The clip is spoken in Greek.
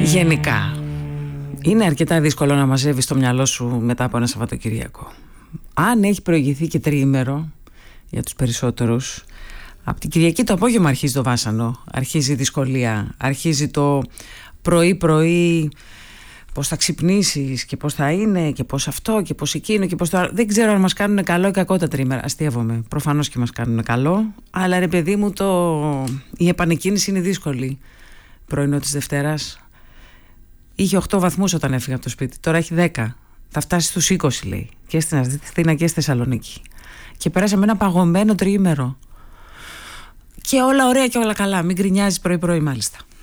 Γενικά είναι αρκετά δύσκολο να μαζεύεις το μυαλό σου μετά από ένα Σαββατοκυριακό. Αν έχει προηγηθεί και τριήμερο για τους περισσότερους, από την Κυριακή το απόγευμα αρχίζει το βάσανο, αρχίζει η δυσκολία, αρχίζει το πρωί-πρωί, πώς θα ξυπνήσεις και πώς θα είναι και πώς αυτό και πώς εκείνο και πώς το άλλο. Δεν ξέρω αν μας κάνουν καλό ή κακό τα τρίμερα. Αστείευομαι. Προφανώς και μας κάνουν καλό, αλλά ρε παιδί μου, η επανεκκίνηση είναι δύσκολη. Πρωινό της Δευτέρας είχε 8 βαθμούς όταν έφυγα από το σπίτι. Τώρα έχει 10. Θα φτάσει στους 20, λέει. Και στην Αθήνα και στη Θεσσαλονίκη. Και πέρασαμε ένα παγωμένο τριήμερο. Και όλα ωραία και όλα καλά. Μην γκρινιάζεις πρωί-πρωί, μάλιστα.